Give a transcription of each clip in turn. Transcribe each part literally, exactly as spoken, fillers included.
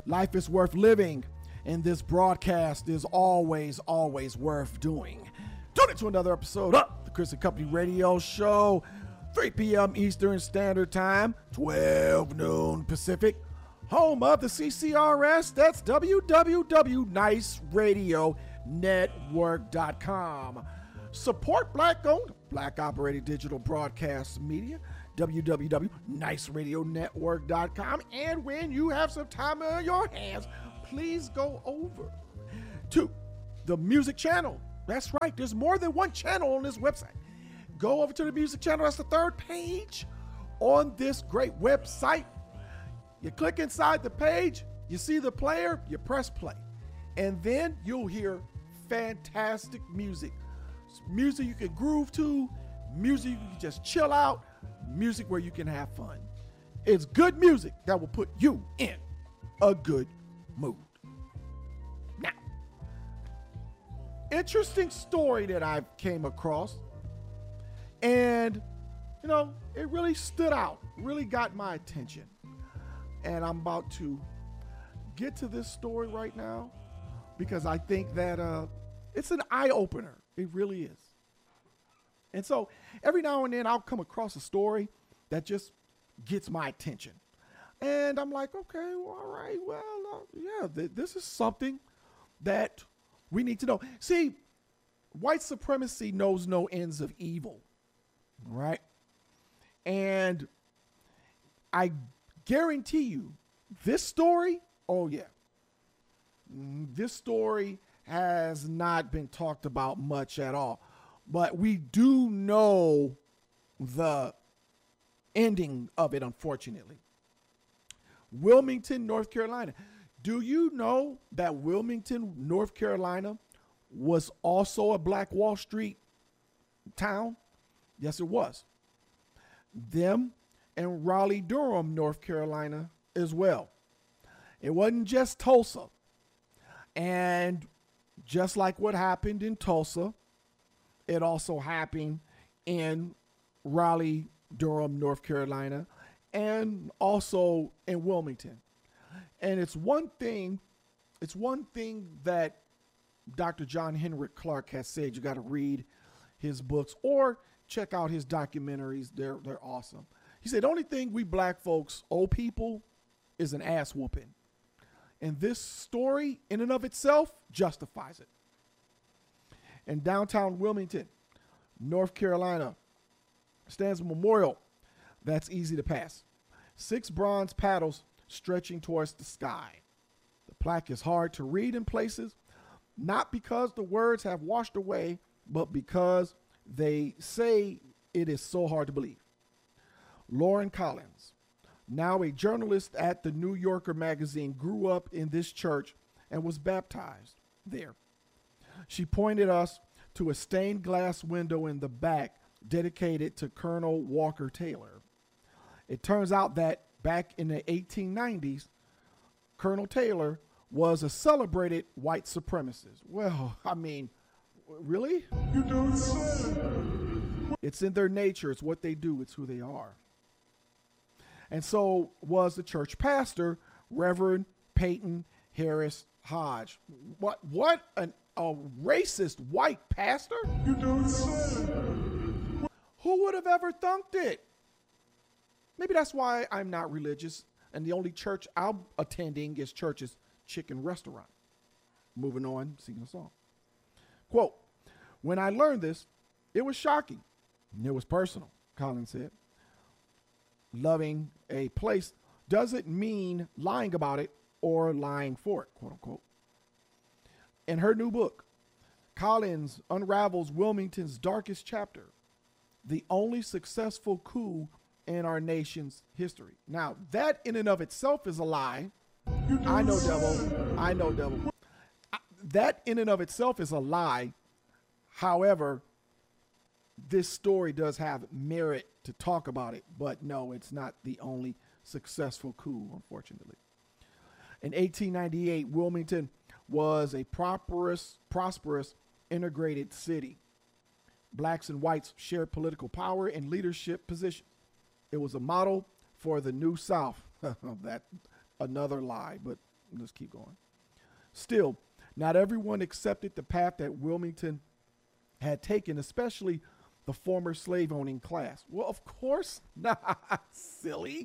Life is worth living, and this broadcast is always, always worth doing. Tune in to another episode of the Chris and Company Radio Show, three p.m. Eastern Standard Time, twelve noon Pacific, home of the C C R S. That's w w w dot nice radio network dot com. Support Black-owned, Black-operated digital broadcast media, w w w dot nice radio network dot com. And when you have some time on your hands, please go over to the music channel. That's right, there's more than one channel on this website. Go over to the music channel. That's the third page on this great website. You click inside the page, you see the player, you press play, and then you'll hear fantastic music. Music you can groove to, music you can just chill out, music where you can have fun. It's good music that will put you in a good mood. Now, interesting story that I came across, and you know, it really stood out, really got my attention. And I'm about to get to this story right now because I think that uh, it's an eye-opener. It really is. And so every now and then I'll come across a story that just gets my attention. And I'm like, okay, well, all right, well, uh, yeah, th- this is something that we need to know. See, white supremacy knows no ends of evil, right? And I guarantee you this story, oh yeah, this story has not been talked about much at all, but we do know the ending of it, unfortunately. Wilmington, North Carolina. Do you know that Wilmington, North Carolina was also a Black Wall Street town? Yes, it was. Them and Raleigh-Durham, North Carolina as well. It wasn't just Tulsa. And just like what happened in Tulsa, it also happened in Raleigh-Durham, North Carolina, and also in Wilmington. And it's one thing, it's one thing that Doctor John Henrik Clarke has said. You got to read his books or check out his documentaries. They're they're awesome. He said, the only thing we black folks owe people is an ass whooping. And this story in and of itself justifies it. In downtown Wilmington, North Carolina, stands a memorial that's easy to pass. Six bronze paddles stretching towards the sky. The plaque is hard to read in places, not because the words have washed away, but because they say it is so hard to believe. Lauren Collins, now a journalist at the New Yorker magazine, grew up in this church and was baptized there. She pointed us to a stained glass window in the back dedicated to Colonel Walker Taylor. It turns out that back in the eighteen nineties, Colonel Taylor was a celebrated white supremacist. Well, I mean, really? You don't say. It's in their nature. It's what they do. It's who they are. And so was the church pastor, Reverend Peyton Harris Hodge. What? What? An, a racist white pastor? You don't say. Who would have ever thunked it? Maybe that's why I'm not religious, and the only church I'm attending is Church's Chicken Restaurant. Moving on, singing a song. Quote, when I learned this, it was shocking. It was personal, Collins said. Loving a place doesn't mean lying about it or lying for it, quote unquote. In her new book, Collins unravels Wilmington's darkest chapter, the only successful coup in our nation's history. Now, that in and of itself is a lie. I know, devil. I know, devil. That in and of itself is a lie. However, this story does have merit to talk about it, but no, it's not the only successful coup, unfortunately. In eighteen ninety-eight, Wilmington was a prosperous, prosperous, integrated city. Blacks and whites shared political power and leadership positions. It was a model for the New South. That another lie, but let's keep going. Still, not everyone accepted the path that Wilmington had taken, especially the former slave owning class. Well, of course not, silly.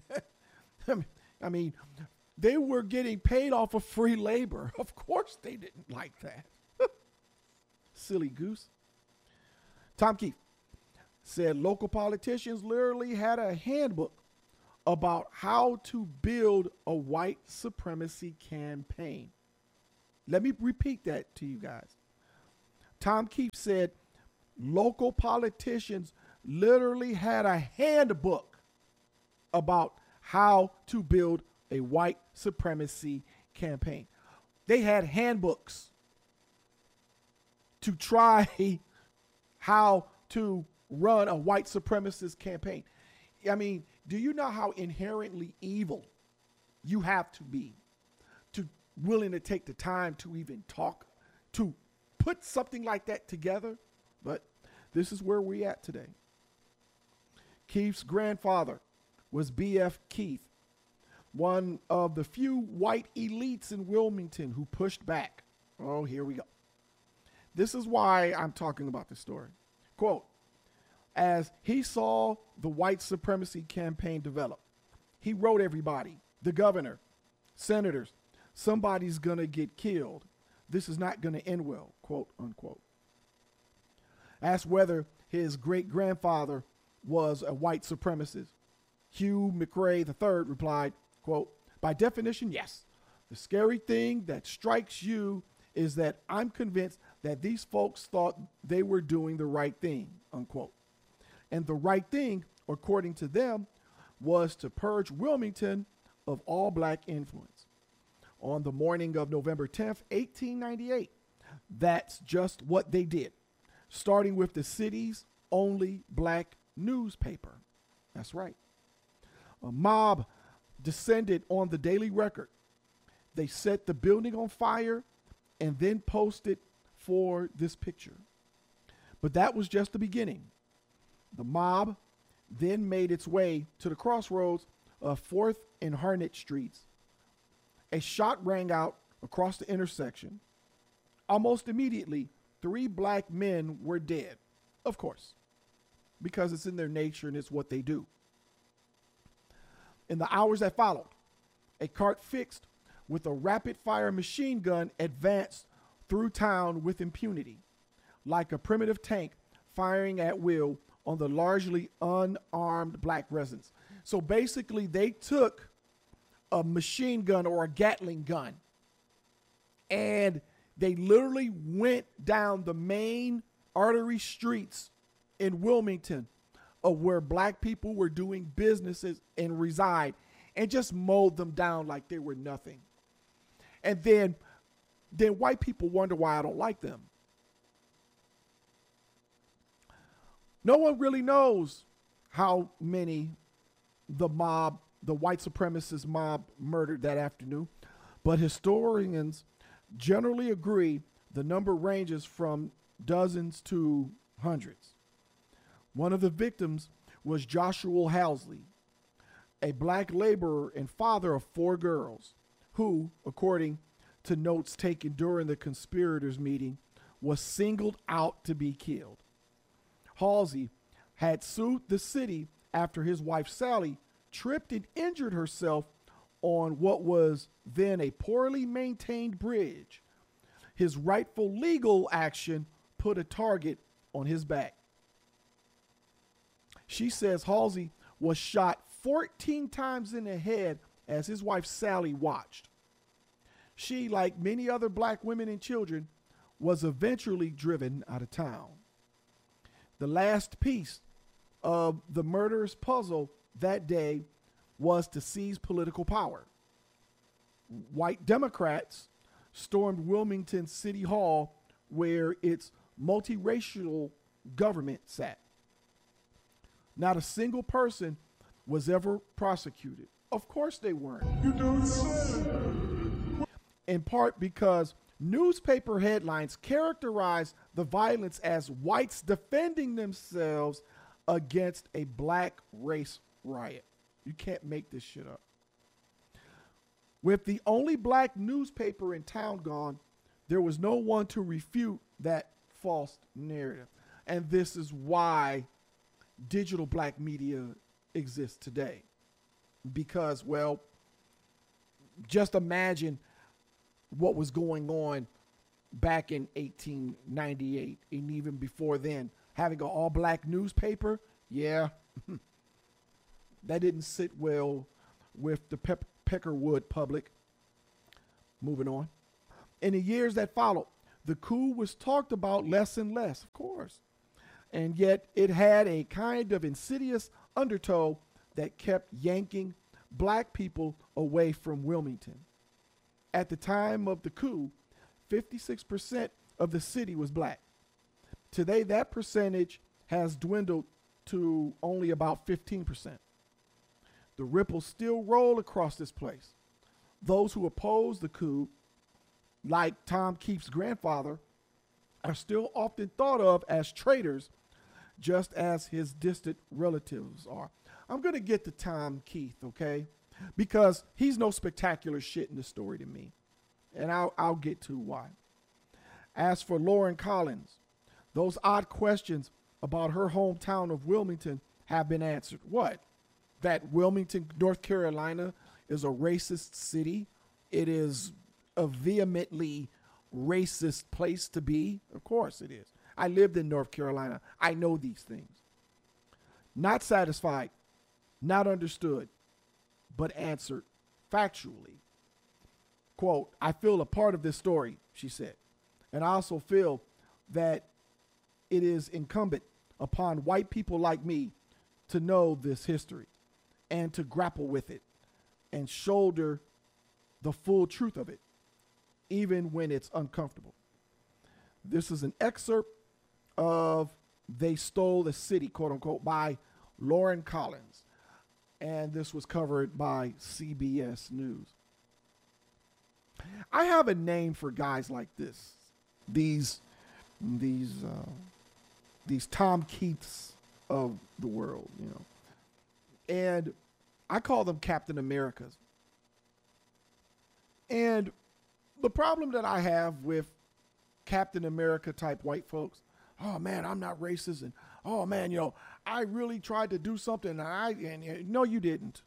I mean, they were getting paid off of free labor. Of course they didn't like that. Silly goose. Tom Keefe said local politicians literally had a handbook about how to build a white supremacy campaign. Let me repeat that to you guys. Tom Keefe said local politicians literally had a handbook about how to build a white supremacy campaign. They had handbooks to try how to run a white supremacist campaign. I mean, do you know how inherently evil you have to be to willing to take the time to even talk, to put something like that together? But this is where we're at today. Keefe's grandfather was B F Keefe, one of the few white elites in Wilmington who pushed back. Oh, here we go. This is why I'm talking about this story. Quote, as he saw the white supremacy campaign develop, he wrote everybody, the governor, senators, somebody's going to get killed. This is not going to end well, quote unquote. Asked whether his great-grandfather was a white supremacist, Hugh McRae the third replied, quote, by definition, yes. The scary thing that strikes you is that I'm convinced that these folks thought they were doing the right thing, unquote. And the right thing, according to them, was to purge Wilmington of all black influence. On the morning of November tenth, eighteen ninety-eight, that's just what they did, starting with the city's only black newspaper. That's right. A mob descended on the Daily Record. They set the building on fire and then posted for this picture. But that was just the beginning. The mob then made its way to the crossroads of fourth and Harnett Streets. A shot rang out across the intersection. Almost immediately, three black men were dead. Of course, because it's in their nature and it's what they do. In the hours that followed, a cart fixed with a rapid-fire machine gun advanced through town with impunity, like a primitive tank firing at will on the largely unarmed black residents. So basically, they took a machine gun or a Gatling gun, and they literally went down the main artery streets in Wilmington of where black people were doing businesses and reside, and just mowed them down like they were nothing. And then, then white people wonder why I don't like them. No one really knows how many the mob, the white supremacist mob, murdered that afternoon, but historians generally agree the number ranges from dozens to hundreds. One of the victims was Joshua Housley, a black laborer and father of four girls, who, according to notes taken during the conspirators' meeting, was singled out to be killed. Halsey had sued the city after his wife Sally tripped and injured herself on what was then a poorly maintained bridge. His rightful legal action put a target on his back. She says Halsey was shot fourteen times in the head as his wife Sally watched. She, like many other black women and children, was eventually driven out of town. The last piece of the murderous puzzle that day was to seize political power. White Democrats stormed Wilmington City Hall, where its multiracial government sat. Not a single person was ever prosecuted. Of course they weren't. You don't say. In part because newspaper headlines characterized the violence as whites defending themselves against a black race riot. You can't make this shit up. With the only black newspaper in town gone, there was no one to refute that false narrative. And this is why digital black media exists today. Because, well, just imagine what was going on back in eighteen ninety-eight and even before then. Having an all black newspaper, yeah, that didn't sit well with the Pe- Peckerwood public. Moving on. In the years that followed, the coup was talked about less and less, of course. And yet it had a kind of insidious undertow that kept yanking black people away from Wilmington. At the time of the coup, fifty-six percent of the city was black. Today, that percentage has dwindled to only about fifteen percent. The ripples still roll across this place. Those who oppose the coup, like Tom Keefe's grandfather, are still often thought of as traitors, just as his distant relatives are. I'm going to get to Tom Keefe, okay? Because he's no spectacular shit in the story to me. And I'll, I'll get to why. As for Lauren Collins, those odd questions about her hometown of Wilmington have been answered. What? That Wilmington, North Carolina is a racist city. It is a vehemently racist place to be. Of course it is. I lived in North Carolina. I know these things. Not satisfied, not understood, but answered factually. Quote, I feel a part of this story, she said. And I also feel that it is incumbent upon white people like me to know this history and to grapple with it and shoulder the full truth of it, even when it's uncomfortable. This is an excerpt of They Stole the City, quote unquote, by Lauren Collins. And this was covered by C B S News. I have a name for guys like this. These, these, uh, these Tom Keiths of the world, you know. And I call them Captain Americas. And the problem that I have with Captain America type white folks, oh man, I'm not racist, and oh man, you know, I really tried to do something, and I, and, and no, you didn't.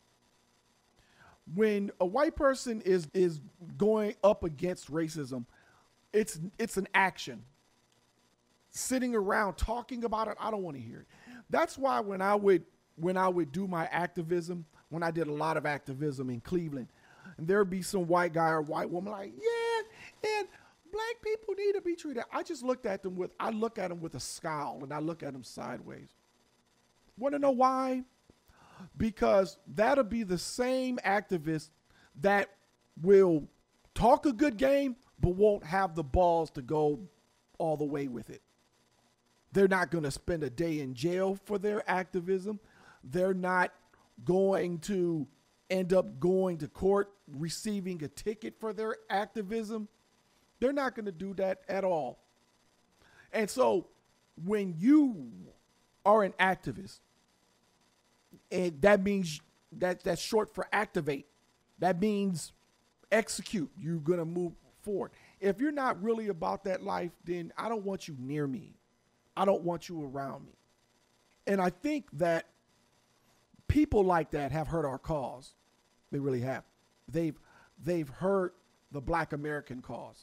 When a white person is is going up against racism, it's it's an action. Sitting around talking about it, I don't want to hear it. That's why when I would when I would do my activism, when I did a lot of activism in Cleveland, and there'd be some white guy or white woman like, yeah, and black people need to be treated. I just looked at them with, I look at them with a scowl, and I look at them sideways. Want to know why? Because that'll be the same activist that will talk a good game, but won't have the balls to go all the way with it. They're not going to spend a day in jail for their activism. They're not going to end up going to court, receiving a ticket for their activism. They're not going to do that at all. And so when you are an activist, and that means that that's short for activate. That means execute. You're going to move forward. If you're not really about that life, then I don't want you near me. I don't want you around me. And I think that people like that have hurt our cause. They really have. They've they've hurt the Black American cause.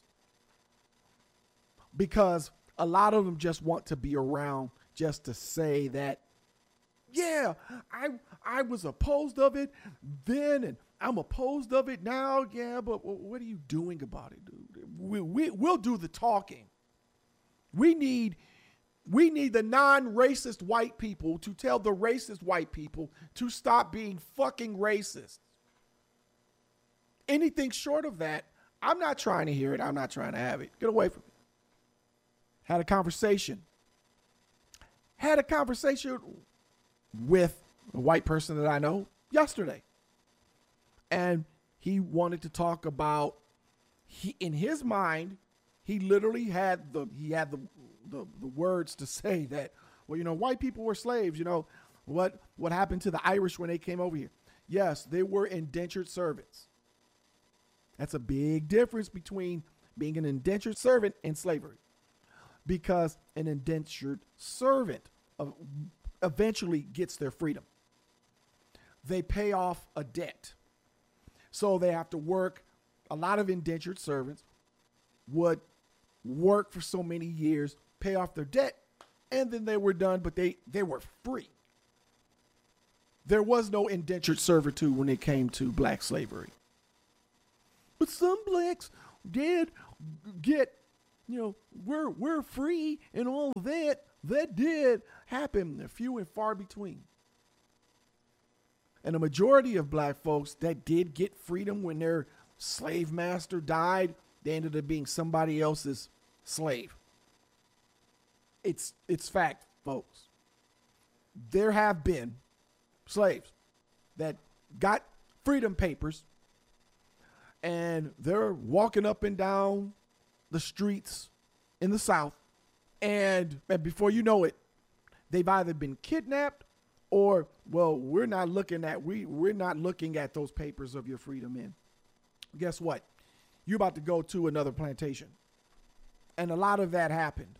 Because a lot of them just want to be around just to say that, yeah, I I was opposed of it then, and I'm opposed of it now. Yeah, but what are you doing about it, dude? We, we, we'll do the talking. We need, we need the non-racist white people to tell the racist white people to stop being fucking racist. Anything short of that, I'm not trying to hear it. I'm not trying to have it. Get away from me. Had a conversation. Had a conversation with a white person that I know yesterday. And he wanted to talk about, he in his mind, he literally had the he had the, the the words to say that, well, you know, white people were slaves, you know, what what happened to the Irish when they came over here? Yes, they were indentured servants. That's a big difference between being an indentured servant and slavery, because an indentured servant eventually gets their freedom. They pay off a debt. So they have to work. A lot of indentured servants would work for so many years, pay off their debt, and then they were done, but they, they were free. There was no indentured servitude when it came to black slavery. But some blacks did get, you know, we're, we're free and all of that. That did happen, a few and far between. And a majority of black folks that did get freedom when their slave master died, they ended up being somebody else's slave. It's, it's fact, folks. There have been slaves that got freedom papers and they're walking up and down the streets in the South. And, and before you know it, they've either been kidnapped or, well, we're not looking at, we, we're not looking at those papers of your freedom in. Guess what? You're about to go to another plantation. And a lot of that happened.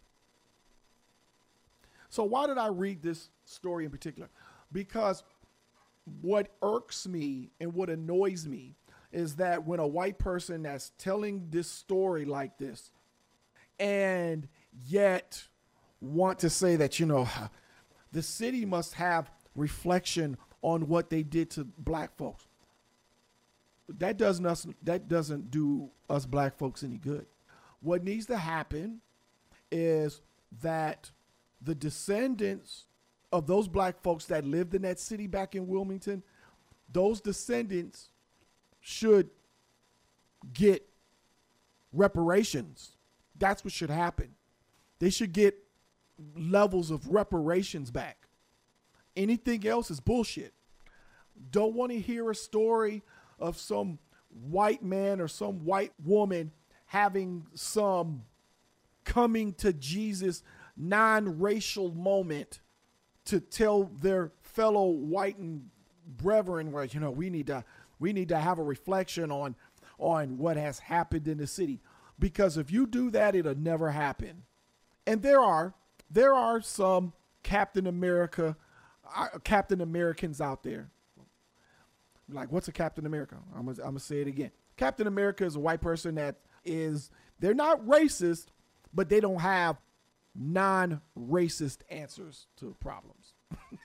So why did I read this story in particular? Because what irks me and what annoys me is that when a white person that's telling this story like this and yet want to say that, you know, the city must have reflection on what they did to black folks. That doesn't us, that doesn't do us black folks any good. What needs to happen is that the descendants of those black folks that lived in that city back in Wilmington, those descendants should get reparations. That's what should happen. They should get levels of reparations back. Anything else is bullshit. Don't want to hear a story of some white man or some white woman having some coming to Jesus non-racial moment to tell their fellow white and brethren, well, you know, we need to we need to have a reflection on on what has happened in the city. Because if you do that, it'll never happen. And there are there are some Captain America uh, Captain Americans out there. Like, what's a Captain America? I'm gonna, I'm gonna say it again. Captain America is a white person that is, they're not racist, but they don't have non-racist answers to problems.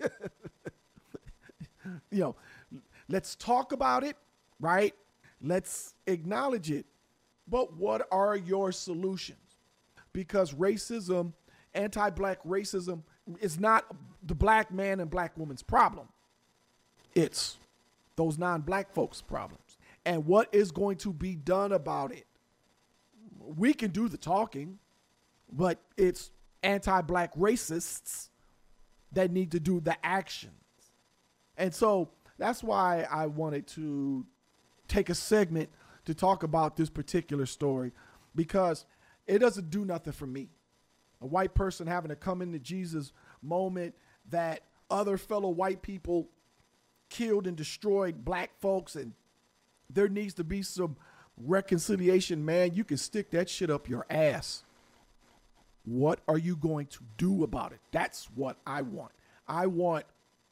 You know, let's talk about it, right? Let's acknowledge it. But what are your solutions? Because racism, anti-black racism, is not the black man and black woman's problem. It's those non-black folks' problems. And what is going to be done about it? We can do the talking, but it's anti-black racists that need to do the actions. And so that's why I wanted to take a segment to talk about this particular story, because it doesn't do nothing for me. A white person having to come into Jesus moment that other fellow white people killed and destroyed black folks, and there needs to be some reconciliation, man. You can stick that shit up your ass. What are you going to do about it? That's what I want. I want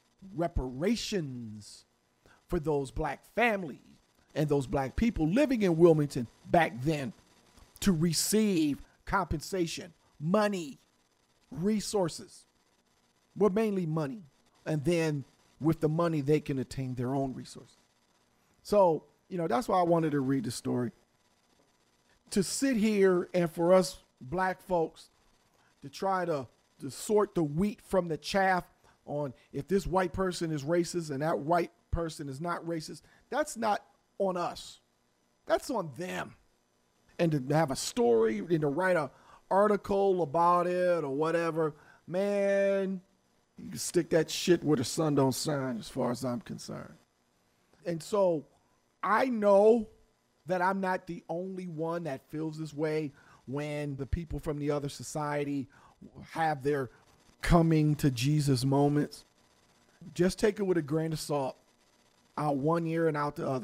reparations for those black families and those black people living in Wilmington back then to receive compensation, money, resources, well, mainly money. And then with the money, they can attain their own resources. So, you know, that's why I wanted to read the story. To sit here and for us black folks to try to, to sort the wheat from the chaff on if this white person is racist and that white person is not racist, that's not on us. That's on them. And to have a story and to write an article about it or whatever, man, you can stick that shit where the sun don't shine as far as I'm concerned. And so I know that I'm not the only one that feels this way when the people from the other society have their coming to Jesus moments. Just take it with a grain of salt, out one ear and out the other,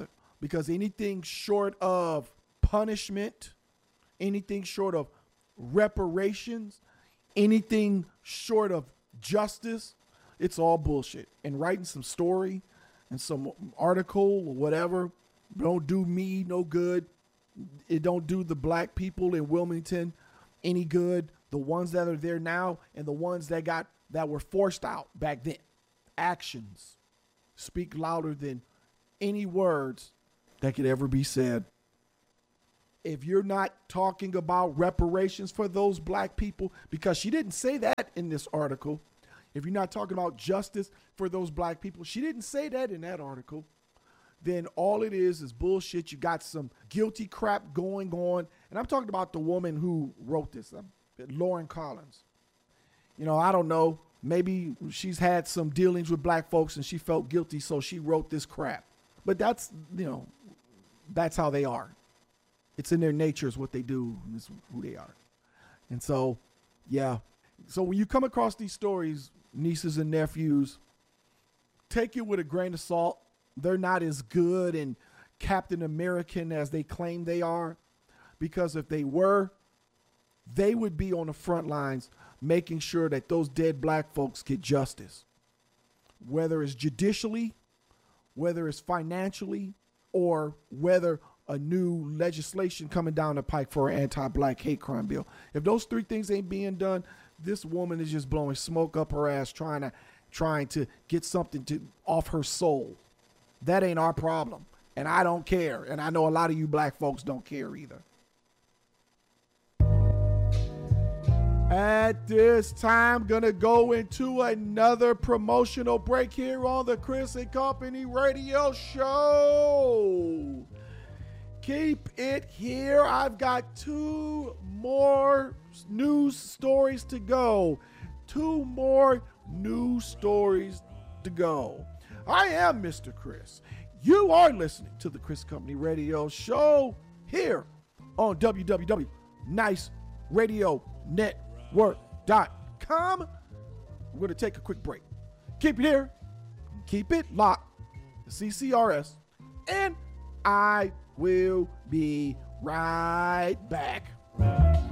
because anything short of punishment, anything short of reparations, anything short of justice, it's all bullshit. And writing some story and some article or whatever don't do me no good. It don't do the black people in Wilmington any good. The ones that are there now and the ones that got that were forced out back then. Actions speak louder than any words that could ever be said. If you're not talking about reparations for those black people, because she didn't say that in this article. If you're not talking about justice for those black people, she didn't say that in that article, then all it is is bullshit. You got some guilty crap going on. And I'm talking about the woman who wrote this, um, Lauren Collins. You know, I don't know. Maybe she's had some dealings with black folks and she felt guilty, so she wrote this crap. But that's, you know, that's how they are. It's in their nature is what they do. And it's who they are. And so, yeah. So when you come across these stories, nieces and nephews, take it with a grain of salt. They're not as good and Captain American as they claim they are. Because if they were, they would be on the front lines making sure that those dead black folks get justice. Whether it's judicially, whether it's financially, or whether a new legislation coming down the pike for an anti-black hate crime bill. If those three things ain't being done, this woman is just blowing smoke up her ass trying to trying to get something to off her soul. That ain't our problem. And I don't care. And I know a lot of you black folks don't care either. At this time, gonna go into another promotional break here on the Chris and Company Radio Show. Keep it here. I've got two more news stories to go. Two more news stories to go. I am Mister Chris. You are listening to the Chris Company Radio Show here on w w w dot nice radio network dot com. We're going to take a quick break. Keep it here. Keep it locked. The C C R S. And I will be right back.